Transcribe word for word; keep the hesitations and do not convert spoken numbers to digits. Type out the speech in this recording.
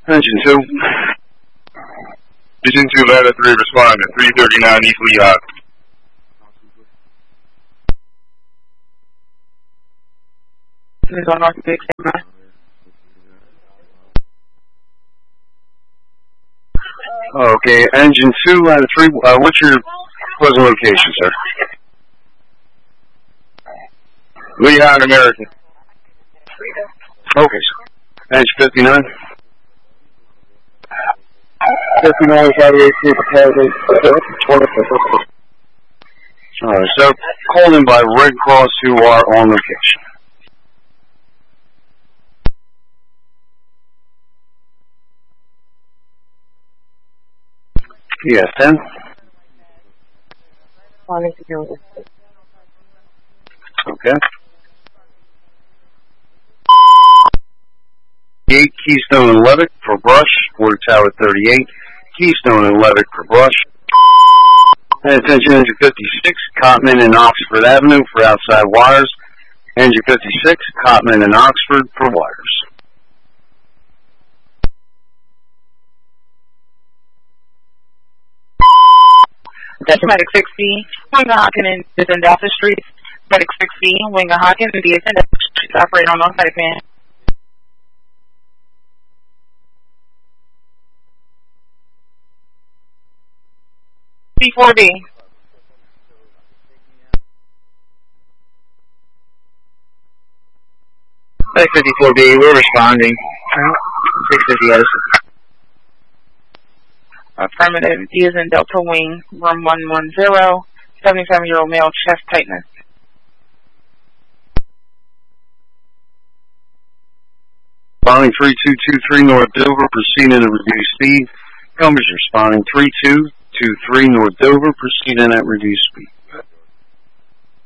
Engine two. Engine two, ladder three, respond to three thirty-nine East Lehigh. Okay, engine two, ladder three. Uh, what's your present location, sir? Lehigh and American. Okay, sir. Engine fifty-nine. fifty-nine, eighty-eight, Alright, so called in by Red Cross who are on location. Yes, ten. Okay. eight Keystone and Levick for brush. Water Tower thirty-eight. Keystone and Levick for brush. And attention engine fifty-six, Cotman and Oxford Avenue for outside wires. Engine fifty-six, Cotman and Oxford for wires. That's Medic sixty, Wingahaken is in Delta Street. Medic sixty, Wingahaken and D S N operate on all side fan. C four B. Medic fifty-four B, we're responding. six fifty Edison. Affirmative, D is in Delta Wing, room one one zero, seventy-seven-year-old male, chest tightness. Responding three two two three North Dover, proceeding at reduced speed. Compass responding three two two three North Dover, proceeding at reduced speed.